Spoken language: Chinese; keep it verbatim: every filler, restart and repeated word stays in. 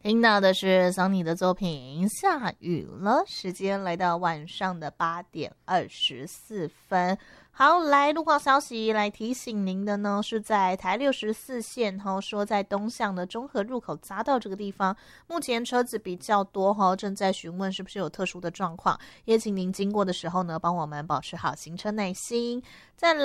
听到的是桑尼的作品《下雨了》，时间来到晚上的八点二十四分。好，来路况消息来提醒您的呢，是在台六十四线哈，说在东向的中和入口匝道这个地方，目前车子比较多哈，正在询问是不是有特殊的状况，也请您经过的时候呢，帮我们保持好行车耐心。再来